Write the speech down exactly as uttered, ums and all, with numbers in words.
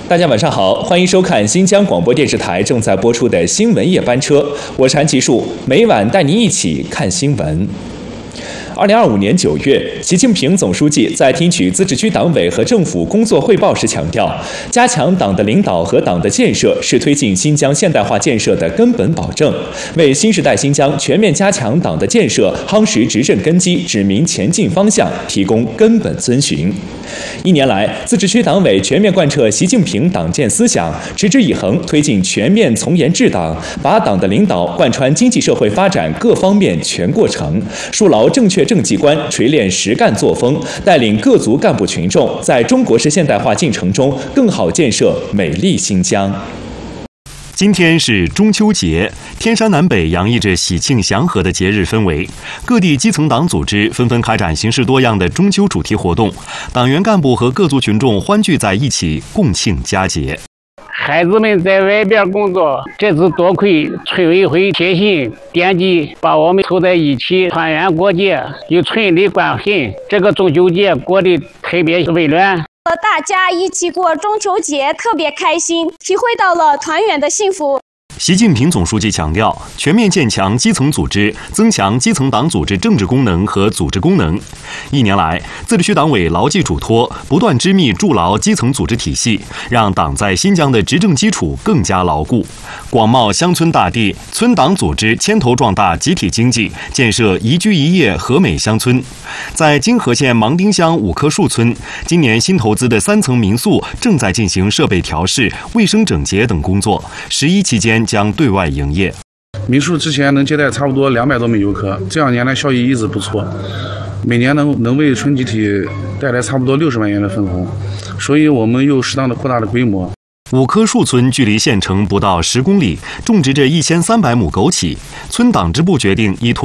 大家晚上好，欢迎收看新疆广播电视台正在播出的新闻夜班车，我是韩吉树，每晚带您一起看新闻。二零二五年九月，习近平总书记在听取自治区党委和政府工作汇报时强调，加强党的领导和党的建设是推进新疆现代化建设的根本保证，为新时代新疆全面加强党的建设、夯实执政根基、指明前进方向提供根本遵循。一年来，自治区党委全面贯彻习近平党建思想，持之以恒推进全面从严治党，把党的领导贯穿经济社会发展各方面全过程，树牢正确政绩观，锤炼实干作风，带领各族干部群众在中国式现代化进程中更好建设美丽新疆。 今天是中秋节，天山南北洋溢着喜庆祥和的节日氛围，各地基层党组织纷纷开展形式多样的中秋主题活动，党员干部和各族群众欢聚在一起，共庆佳节。 孩子们在外边工作，这次多亏村委会贴心惦记，把我们凑在一起团圆过节，与村里关心，这个中秋节过得特别温暖。 和大家一起过中秋节特别开心，体会到了团圆的幸福。 习近平总书记强调，全面建强基层组织，增强基层党组织政治功能和组织功能。一年来，自治区党委牢记嘱托，不断织密筑牢基层组织体系，让党在新疆的执政基础更加牢固。广袤乡村大地，村党组织牵头壮大集体经济，建设宜居宜业和美乡村。在金河县芒丁乡五棵树村，今年新投资的三层民宿正在进行设备调试、卫生整洁等工作，十一期间将对外营业。 民宿之前能接待差不多两百多名游客，这两年来效益一直不错，每年能能为村集体带来差不多六十万元的分红，所以我们又适当的扩大了规模。 五棵树村距离县城不到十公里，种植着一千三百亩枸杞。村党支部决定依托